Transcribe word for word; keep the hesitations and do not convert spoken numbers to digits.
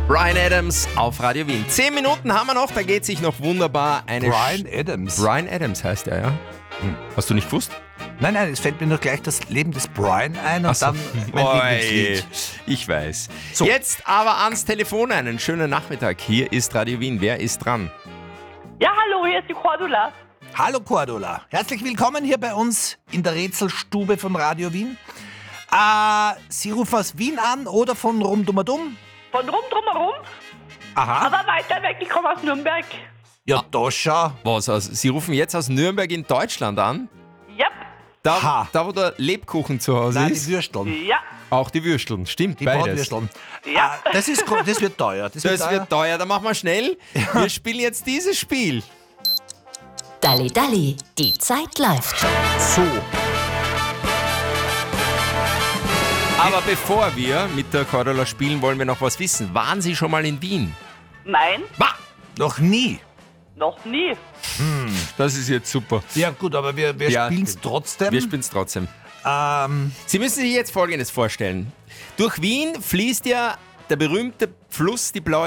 Bryan Adams auf Radio Wien. Zehn Minuten haben wir noch, da geht sich noch wunderbar eine... Bryan Adams. Bryan Adams heißt er, ja. Hm. Hast du nicht gewusst? Nein, nein, es fällt mir nur gleich das Leben des Brian ein und Ach so. dann mein Oi, Lieblingslied. ich weiß. So. Jetzt aber ans Telefon. Einen schönen Nachmittag. Hier ist Radio Wien. Wer ist dran? Ja, hallo, hier ist die Cordula. Hallo Cordula, herzlich willkommen hier bei uns in der Rätselstube von Radio Wien. Äh, Sie rufen aus Wien an oder von Rumdumadum? Von rum drumherum, Aha. aber weiter weg, ich komme aus Nürnberg. Ja, da schau. Was? Aus, Sie rufen jetzt aus Nürnberg in Deutschland an? Yep, Da, Ha. da wo der Lebkuchen zu Hause Nein, ist? die Würsteln, ja, Auch die Würsteln. Stimmt, die beides. Bratwürsteln. ja. Äh, das, ist, gro- das wird teuer. Das, Das teuer. wird teuer. Dann machen wir schnell. Wir spielen jetzt dieses Spiel. Dalli Dalli, die Zeit läuft. So. Aber bevor wir mit der Cordula spielen, wollen wir noch was wissen. Waren Sie schon mal in Wien? Nein, Bah, Noch nie. noch nie. das ist jetzt super. Ja gut, aber wir, wir Ja, spielen es trotzdem. Wir spielen es trotzdem. ähm, Sie müssen sich jetzt Folgendes vorstellen. Durch Wien fließt ja der berühmte Fluss, die Blaue